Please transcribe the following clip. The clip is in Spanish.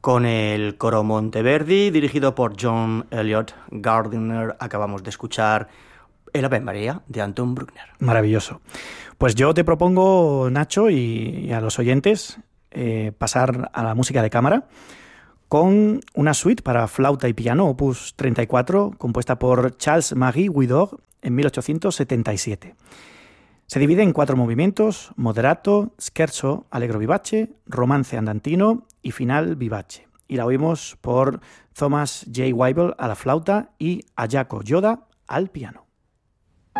Con el coro Monteverdi, dirigido por John Elliott Gardiner, acabamos de escuchar El Ave María de Anton Bruckner. Maravilloso. Pues yo te propongo, Nacho, y a los oyentes, pasar a la música de cámara con una suite para flauta y piano, opus 34, compuesta por Charles-Marie Widor en 1877. Se divide en 4 movimientos: moderato, scherzo, allegro vivace, romance andantino y final vivace. Y la oímos por Thomas J. Weibel a la flauta y Ayako Yoda al piano.